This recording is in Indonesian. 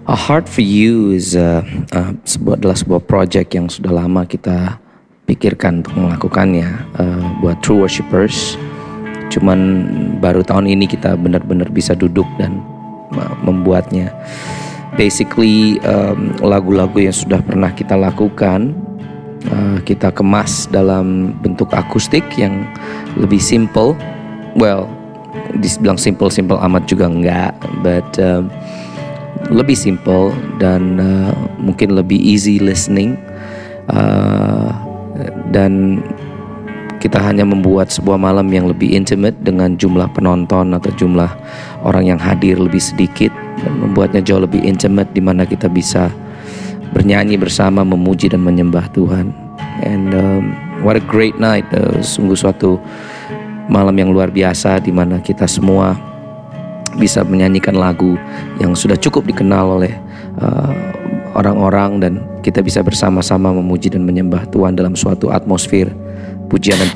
A Heart for You adalah sebuah project yang sudah lama kita pikirkan untuk melakukannya buat true worshipers. Cuman baru tahun ini kita benar-benar bisa duduk dan membuatnya. Basically lagu-lagu yang sudah pernah kita lakukan kita kemas dalam bentuk akustik yang lebih simple. Well, dibilang simple amat juga enggak, but lebih simple dan mungkin lebih easy listening, dan kita hanya membuat sebuah malam yang lebih intimate dengan jumlah penonton atau jumlah orang yang hadir lebih sedikit, dan membuatnya jauh lebih intimate di mana kita bisa bernyanyi bersama, memuji dan menyembah Tuhan. And what a great night, sungguh suatu malam yang luar biasa di mana kita semua bisa menyanyikan lagu yang sudah cukup dikenal oleh orang-orang, dan kita bisa bersama-sama memuji dan menyembah Tuhan dalam suatu atmosfer pujian dan